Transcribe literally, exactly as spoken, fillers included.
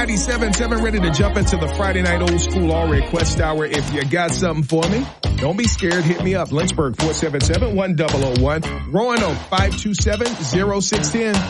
ninety-seven seven, ready to jump into the Friday night old school all request hour. If you got something for me, don't be scared. Hit me up. Lynchburg four seven seven, one zero zero one. Roanoke five two seven, zero six one zero.